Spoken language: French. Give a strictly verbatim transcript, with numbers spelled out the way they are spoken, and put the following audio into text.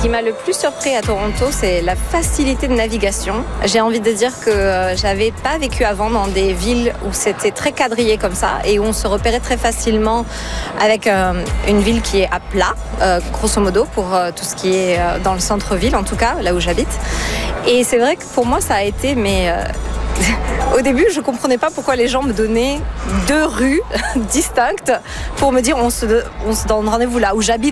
qui m'a le plus surpris à Toronto, c'est la facilité de navigation. J'ai envie de dire que euh, j'avais pas vécu avant dans des villes où c'était très quadrillé comme ça et où on se repérait très facilement avec euh, une ville qui est à plat, euh, grosso modo, pour euh, tout ce qui est euh, dans le centre-ville, en tout cas, là où j'habite. Et c'est vrai que pour moi, ça a été... mais euh, au début, je ne comprenais pas pourquoi les gens me donnaient deux rues distinctes pour me dire on se, on se donne rendez-vous là où j'habite